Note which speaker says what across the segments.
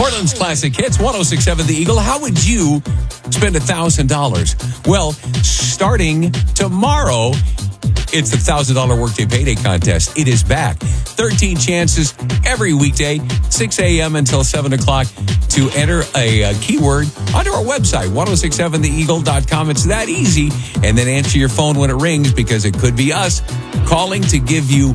Speaker 1: Portland's Classic Hits, 106.7 The Eagle. How would you spend $1,000? Well, starting tomorrow, it's the $1,000 Workday Payday Contest. It is back. 13 chances every weekday, 6 a.m. until 7 o'clock to enter a keyword onto our website, 1067theeagle.com. It's that easy. And then answer your phone when it rings because it could be us calling to give you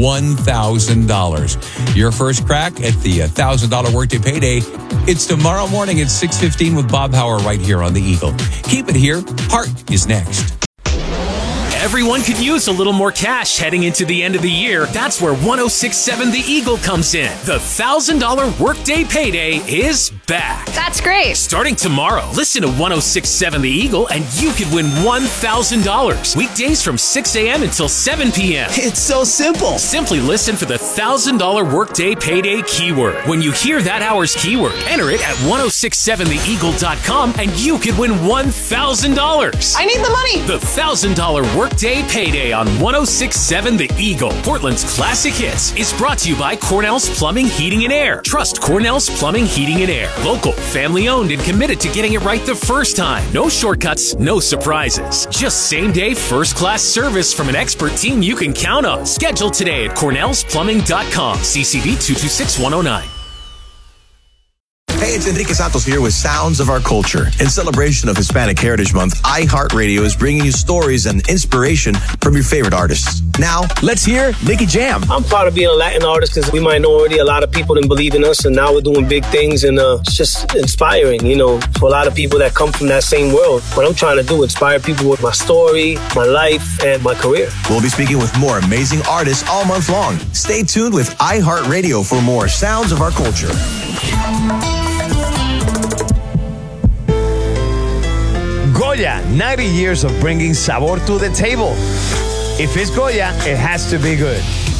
Speaker 1: $1,000. Your first crack at the $1,000 Workday Payday. It's tomorrow morning at 6:15 with Bob Hauer right here on The Eagle. Keep it here. Heart is next.
Speaker 2: Everyone could use a little more cash heading into the end of the year. That's where 1067 The Eagle comes in. The $1,000 Workday Payday is back.
Speaker 3: That's great.
Speaker 2: Starting tomorrow, listen to 1067 The Eagle and you could win $1,000. Weekdays from 6 a.m. until 7 p.m.
Speaker 4: It's so simple.
Speaker 2: Simply listen for the $1,000 Workday Payday keyword. When you hear that hour's keyword, enter it at 1067theeagle.com and you could win $1,000.
Speaker 4: I need the money.
Speaker 2: The $1,000 Workday Payday on 1067 The Eagle. Portland's Classic Hits is brought to you by Cornell's Plumbing, Heating, and Air. Trust Cornell's Plumbing, Heating, and Air. Local, family-owned, and committed to getting it right the first time. No shortcuts, no surprises. Just same-day, first-class service from an expert team you can count on. Schedule today at cornellsplumbing.com. CCV 226109.
Speaker 5: Hey, it's Enrique Santos here with Sounds of Our Culture. In celebration of Hispanic Heritage Month, iHeartRadio is bringing you stories and inspiration from your favorite artists. Now, let's hear Nicky Jam.
Speaker 6: I'm proud of being a Latin artist because we minority, a lot of people didn't believe in us, and now we're doing big things, and it's just inspiring, for a lot of people that come from that same world. What I'm trying to do, inspire people with my story, my life, and my career.
Speaker 5: We'll be speaking with more amazing artists all month long. Stay tuned with iHeartRadio for more Sounds of Our Culture.
Speaker 7: Goya, 90 years of bringing sabor to the table. If it's Goya, it has to be good.